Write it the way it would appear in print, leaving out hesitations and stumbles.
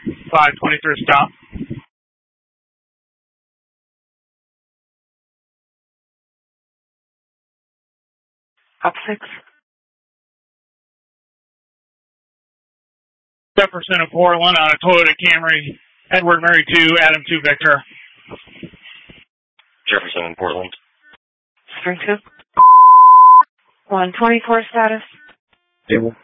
523 stop. Up 6. Jefferson and Portland on a Toyota Camry. Edward Mary 2, Adam 2, Victor. Jefferson and Portland. Spring 2. 124 status. Stable.